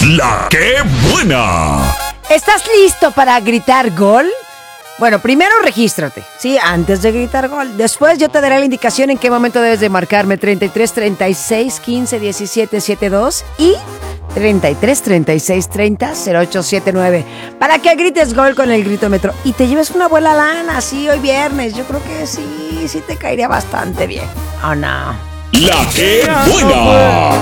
La que buena. ¿Estás listo para gritar gol? Bueno, primero regístrate, ¿sí? Antes de gritar gol. Después yo te daré la indicación en qué momento debes de marcarme 33 36 15 17 72 y 33 36 30 08 79 para que grites gol con el gritómetro y te lleves una buena lana, sí, hoy viernes. Yo creo que sí te caería bastante bien. ¿O no? La que buena.